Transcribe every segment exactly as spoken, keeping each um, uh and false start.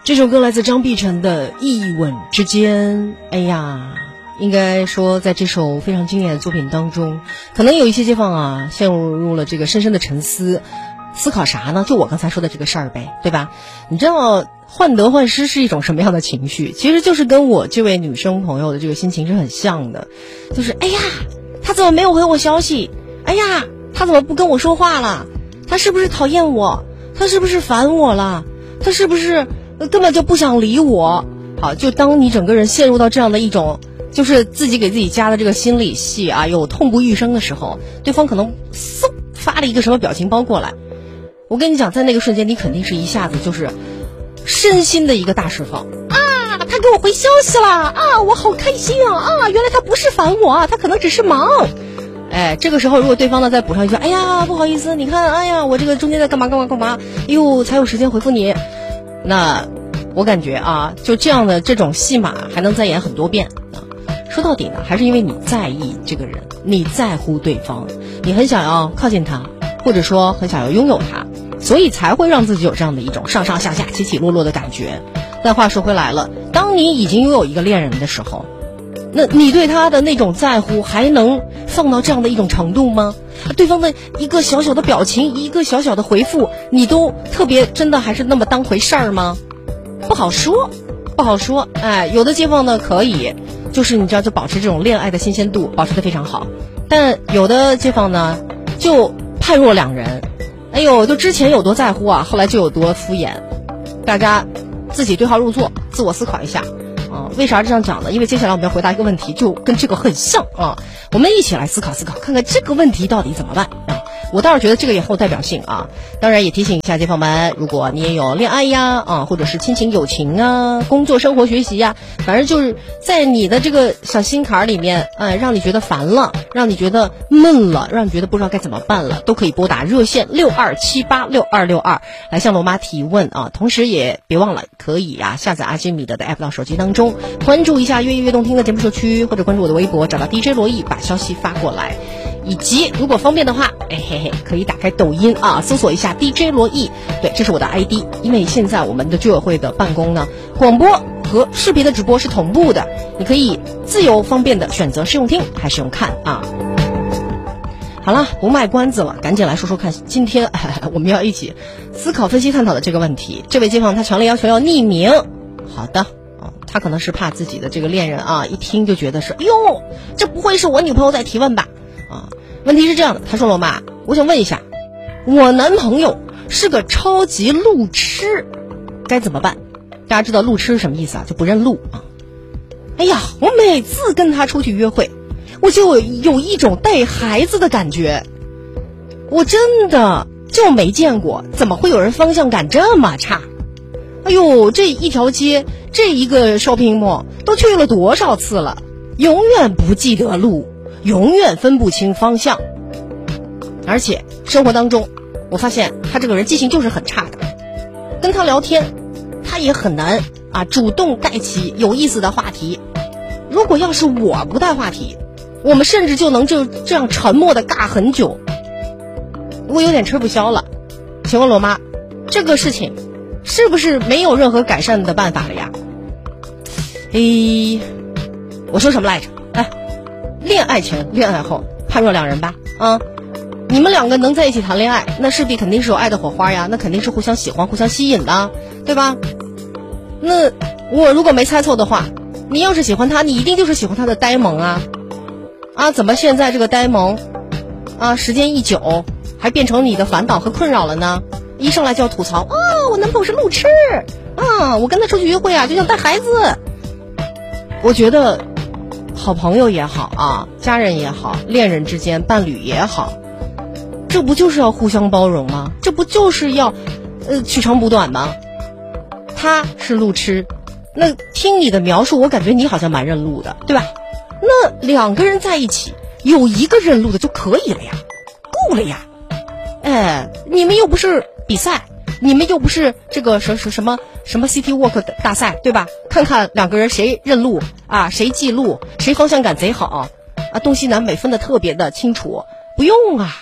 这首歌来自张碧晨的《一吻之间》。哎呀，应该说在这首非常经典的作品当中，可能有一些街坊啊陷入了这个深深的沉思，思考啥呢？就我刚才说的这个事儿呗，对吧？你知道患得患失是一种什么样的情绪？其实就是跟我这位女生朋友的这个心情是很像的，就是哎呀，他怎么没有回我消息？哎呀，他怎么不跟我说话了？他是不是讨厌我？他是不是烦我了？他是不是根本就不想理我？好，就当你整个人陷入到这样的一种就是自己给自己加的这个心理戏啊，有痛不欲生的时候，对方可能嗖发了一个什么表情包过来，我跟你讲，在那个瞬间你肯定是一下子就是身心的一个大释放啊！他给我回消息了啊，我好开心啊！啊，原来他不是烦我啊，他可能只是忙。哎，这个时候如果对方呢再补上一句，哎呀不好意思，你看，哎呀我这个中间在干嘛干嘛干嘛，哎呦才有时间回复你，那我感觉啊，就这样的这种戏码还能再演很多遍啊。说到底呢，还是因为你在意这个人，你在乎对方，你很想要靠近他，或者说很想要拥有他，所以才会让自己有这样的一种上上下下起起落落的感觉。但话说回来了，当你已经拥有一个恋人的时候，那你对他的那种在乎还能放到这样的一种程度吗？对方的一个小小的表情，一个小小的回复，你都特别真的还是那么当回事儿吗？不好说，不好说。哎，有的街坊呢可以，就是你知道，就保持这种恋爱的新鲜度，保持得非常好。但有的街坊呢，就判若两人。哎呦，就之前有多在乎啊，后来就有多敷衍。大家自己对号入座，自我思考一下。啊，为啥这样讲呢？因为接下来我们要回答一个问题，就跟这个很像啊。我们一起来思考思考，看看这个问题到底怎么办啊。我倒是觉得这个也很有代表性啊。当然也提醒一下街坊们，如果你也有恋爱呀啊，或者是亲情友情啊，工作生活学习呀，反正就是在你的这个小心坎里面，哎，让你觉得烦了，让你觉得闷了，让你觉得不知道该怎么办了，都可以拨打热线六二七八六二六二来向罗妈提问啊。同时也别忘了可以啊下载阿基米德的 app 到手机当中，关注一下越夜越动听的节目社区，或者关注我的微博，找到 D J 罗毅，把消息发过来。以及如果方便的话，哎嘿嘿，可以打开抖音啊，搜索一下 D J 罗毅，对，这是我的 I D。因为现在我们的居委会的办公呢，广播和视频的直播是同步的，你可以自由方便的选择是用听还是用看啊。好了，不卖关子了，赶紧来说说看，今天、哎、我们要一起思考分析探讨的这个问题。这位街坊他强烈要求要匿名，好的。他可能是怕自己的这个恋人啊，一听就觉得是，哟，这不会是我女朋友在提问吧？啊，问题是这样的，他说罗妈，我想问一下，我男朋友是个超级路痴，该怎么办？大家知道路痴是什么意思啊？就不认路啊。哎呀，我每次跟他出去约会，我就有一种带孩子的感觉，我真的就没见过，怎么会有人方向感这么差？哎呦，这一条街，这一个 shopping mall 都去了多少次了，永远不记得路，永远分不清方向。而且生活当中，我发现他这个人记性就是很差的，跟他聊天，他也很难啊主动带起有意思的话题。如果要是我不带话题，我们甚至就能就这样沉默的尬很久。我有点吃不消了，请问罗妈，这个事情是不是没有任何改善的办法了呀？诶，我说什么来着？哎，恋爱前、恋爱后，判若两人吧。啊，你们两个能在一起谈恋爱，那势必肯定是有爱的火花呀，那肯定是互相喜欢、互相吸引的，对吧？那我如果没猜错的话，你要是喜欢他，你一定就是喜欢他的呆萌啊！啊，怎么现在这个呆萌啊，时间一久，还变成你的烦恼和困扰了呢？一上来就要吐槽啊、哦，我男朋友是路痴啊，我跟他出去约会啊，就像带孩子。我觉得好朋友也好啊，家人也好，恋人之间伴侣也好，这不就是要互相包容吗？这不就是要呃取长补短吗？他是路痴，那听你的描述，我感觉你好像蛮认路的，对吧？那两个人在一起，有一个认路的就可以了呀，够了呀。哎，你们又不是比赛，你们又不是这个什什什么什么 City Walk 大赛，对吧？看看两个人谁认路啊，谁记路，谁方向感贼好啊，东西南北分得特别的清楚。不用啊，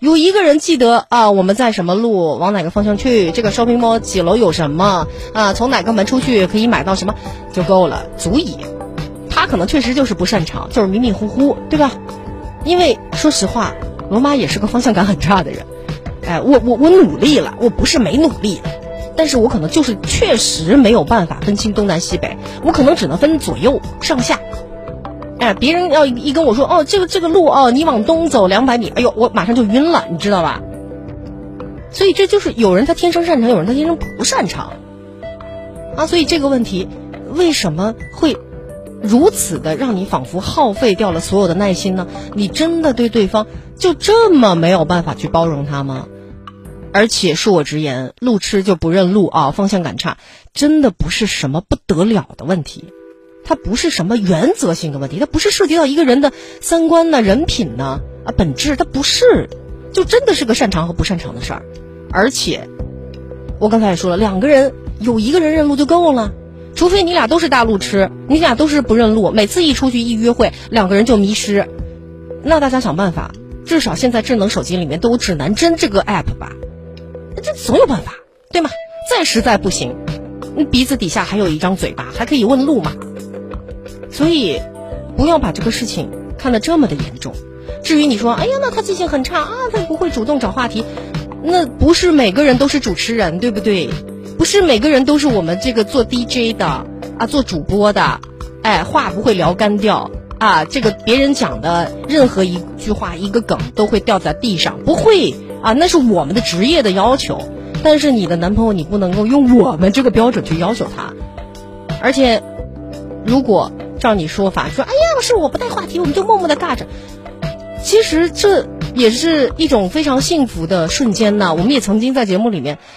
有一个人记得啊，我们在什么路，往哪个方向去，这个 shopping mall 几楼有什么啊，从哪个门出去可以买到什么就够了，足以。他可能确实就是不擅长，就是迷迷糊糊，对吧？因为说实话，罗马也是个方向感很差的人。哎，我我我努力了，我不是没努力，但是我可能就是确实没有办法分清东南西北，我可能只能分左右上下。哎，别人要一跟我说，哦，这个这个路哦，你往东走两百米，哎呦，我马上就晕了，你知道吧？所以这就是有人他天生擅长，有人他天生不擅长啊。所以这个问题为什么会如此的让你仿佛耗费掉了所有的耐心呢？你真的对对方就这么没有办法去包容他吗？而且恕我直言，路痴就不认路啊，方向感差，真的不是什么不得了的问题。它不是什么原则性的问题，它不是涉及到一个人的三观呢、人品呢啊本质，它不是，就真的是个擅长和不擅长的事儿。而且我刚才也说了，两个人有一个人认路就够了，除非你俩都是大路痴，你俩都是不认路，每次一出去一约会，两个人就迷失。那大家想办法，至少现在智能手机里面都有指南针这个 app 吧，这总有办法，对吗？再实在不行，你鼻子底下还有一张嘴巴，还可以问路嘛。所以不要把这个事情看得这么的严重。至于你说，哎呀，那他记性很差啊，他不会主动找话题，那不是每个人都是主持人，对不对？不是每个人都是我们这个做 D J 的啊，做主播的，哎，话不会聊干掉啊，这个别人讲的任何一句话一个梗都会掉在地上，不会啊，那是我们的职业的要求。但是你的男朋友你不能够用我们这个标准去要求他。而且如果照你说法说，哎呀，是我不带话题，我们就默默的尬着，其实这也是一种非常幸福的瞬间呢。我们也曾经在节目里面